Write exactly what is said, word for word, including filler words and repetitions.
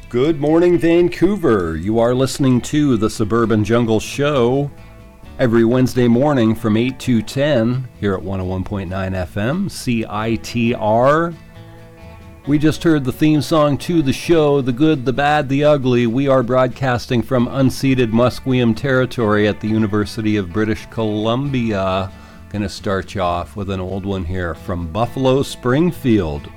Good morning, Vancouver. You are listening to the Suburban Jungle Show every Wednesday morning from eight to ten here at one oh one point nine F M, C I T R. We just heard the theme song to the show, The Good, the Bad, the Ugly. We are broadcasting from unceded Musqueam territory at the University of British Columbia. Going to start you off with an old one here from Buffalo Springfield.